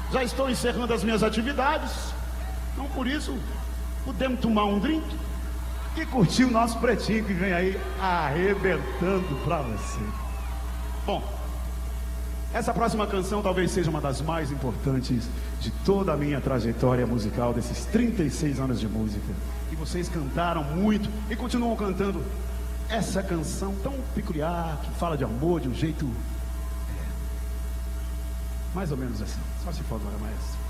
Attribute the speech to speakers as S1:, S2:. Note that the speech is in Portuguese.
S1: Já estou encerrando as minhas atividades. Então, por isso, podemos tomar um drink e curtir o nosso pretinho que vem aí arrebentando pra você. Bom, essa próxima canção talvez seja uma das mais importantes de toda a minha trajetória musical, desses 36 anos de música. E vocês cantaram muito e continuam cantando essa canção tão peculiar, que fala de amor de um jeito mais ou menos assim. Só se for agora, maestro.